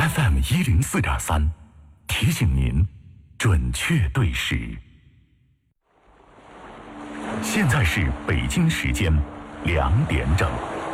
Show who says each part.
Speaker 1: FM104.3，提醒您准确对时。现在是北京时间2点整。